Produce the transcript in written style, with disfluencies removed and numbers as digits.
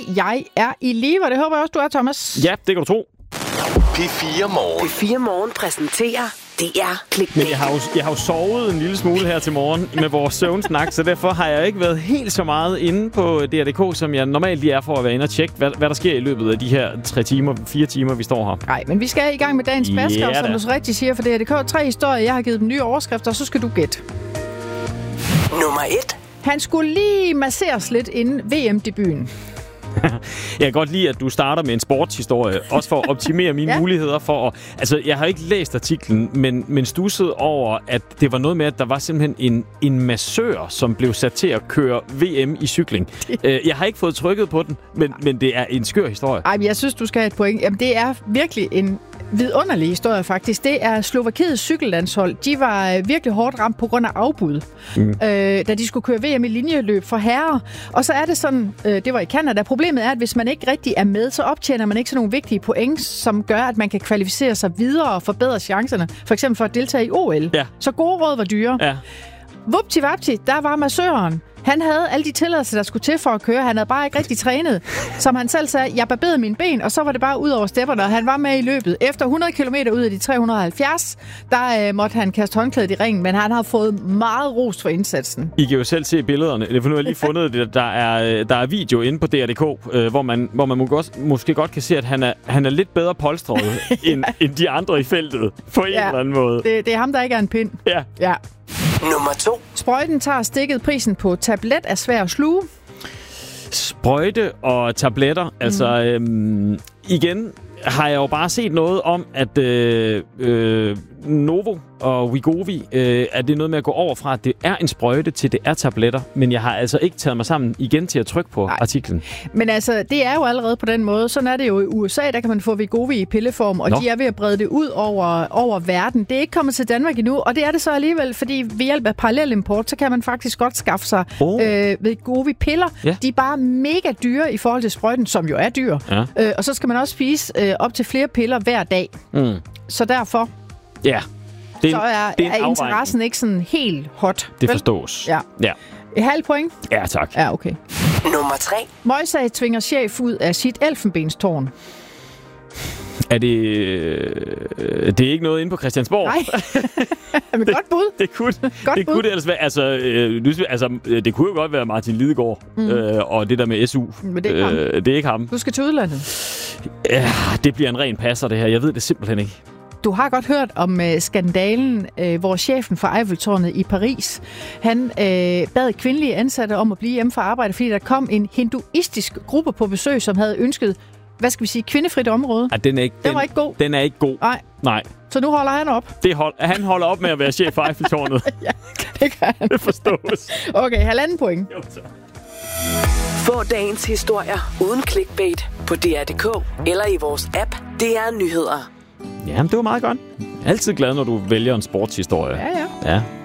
jeg er i live, og det håber jeg også, du er, Thomas. Ja, det kan du tro. P4 Morgen. P4 Morgen præsenterer DR-clickbait. Men jeg har jo sovet en lille smule her til morgen med vores søvnsnak, så derfor har jeg ikke været helt så meget inde på DR.dk, som jeg normalt lige er for at være inde og tjekke, hvad der sker i løbet af de her 4 timer, vi står her. Nej, men vi skal i gang med dagens basker, som du så rigtig siger, for DR.dk. 3 historier, jeg har givet dem nye overskrifter, og så skal du gætte. Nummer 1. Han skulle lige masseres lidt inden VM-debuten. Jeg kan godt lide, at du starter med en sportshistorie, også for at optimere mine muligheder for at... Altså, jeg har ikke læst artiklen, men stusset over, at det var noget med, at der var simpelthen en massør, som blev sat til at køre VM i cykling. Jeg har ikke fået trykket på den, men det er en skør historie. Ej, men jeg synes, du skal have et point. Jamen, det er virkelig en vidunderlig historie, faktisk. Det er Slovakiets cykellandshold. De var virkelig hårdt ramt på grund af afbud, da de skulle køre VM i linjeløb for herrer. Og så er det sådan, det var i Canada. Problemet er, at hvis man ikke rigtig er med, så optjener man ikke sådan nogle vigtige point, som gør, at man kan kvalificere sig videre og forbedre chancerne. For eksempel for at deltage i OL. Ja. Så gode råd var dyre. Ja. Vupti-vapti, der var massøren. Han havde alle de tilladelser, der skulle til for at køre. Han havde bare ikke rigtig trænet. Som han selv sagde, jeg barberede mine ben, og så var det bare ud over stepperne, og han var med i løbet. Efter 100 km ud af de 370, der måtte han kaste håndklædet i ringen, men han har fået meget ros for indsatsen. I kan jo selv se billederne. Nu har jeg lige fundet det. Der er video inde på DR.dk, hvor man måske godt kan se, at han er lidt bedre polstret end de andre i feltet, på en eller anden måde. Det er ham, der ikke er en pind. Ja. Nummer 2. Sprøjten tager stikket. Prisen på tablet er svær at sluge. Sprøjte og tabletter. Altså, igen har jeg jo bare set noget om, at Novo og Wegovy, er det noget med at gå over fra, at det er en sprøjte til det er tabletter. Men jeg har altså ikke taget mig sammen igen til at trykke på artiklen. Men altså, det er jo allerede på den måde. Sådan er det jo i USA, der kan man få Wegovy i pilleform, og de er ved at brede det ud over verden. Det er ikke kommet til Danmark endnu, og det er det så alligevel, fordi ved hjælp af parallelimport, så kan man faktisk godt skaffe sig Wegovy-piller. Ja. De er bare mega dyre i forhold til sprøjten, som jo er dyr. Ja. Og så skal man også spise op til flere piller hver dag. Så derfor... Ja. Så er interessen ikke sådan helt hot. Det forstås. Ja. Et halvt point? Ja, tak. Ja, okay. Nummer 3. Møjsag tvinger chef ud af sit elfenbenstårn. Er det er ikke noget inde på Christiansborg? Nej. Men godt bud. Det kunne det ellers være. Altså, det kunne jo godt være Martin Lidegaard og det der med SU. Men det er ikke ham. Det er ikke ham. Du skal til udlandet. Ja, det bliver en ren passer, det her. Jeg ved det simpelthen ikke. Du har godt hørt om skandalen, hvor chefen for Eiffeltårnet i Paris, han bad kvindelige ansatte om at blive hjemme fra arbejde, fordi der kom en hinduistisk gruppe på besøg, som havde ønsket, kvindefrit område. Ja, den var ikke god. Den er ikke god. Nej. Så nu holder han op. Han holder op med at være chef for Eiffeltårnet. Ja, det gør han. Det forstås. Okay, 1,5 point. Jo, så. Få dagens historier uden clickbait på DR.dk eller i vores app DR Nyheder. Jamen, det var meget godt. Jeg er altid glad, når du vælger en sportshistorie. Ja.